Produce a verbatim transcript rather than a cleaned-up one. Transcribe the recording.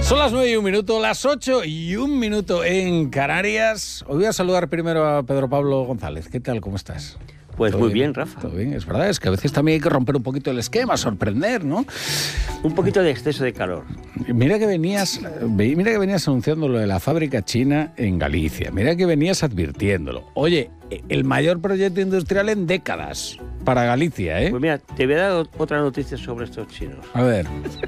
Son las nueve y un minuto, las ocho y un minuto en Canarias. Hoy voy a saludar primero a Pedro Pablo González. ¿Qué tal? ¿Cómo estás? Pues muy bien, Rafa. Todo bien, es verdad, es que a veces también hay que romper un poquito el esquema, sorprender, ¿no? Un poquito de exceso de calor. Mira que venías, mira que venías anunciando lo de la fábrica china en Galicia. Mira que venías advirtiéndolo. Oye, el mayor proyecto industrial en décadas para Galicia, ¿eh? Pues mira, te voy a dar otra noticia sobre estos chinos. A ver.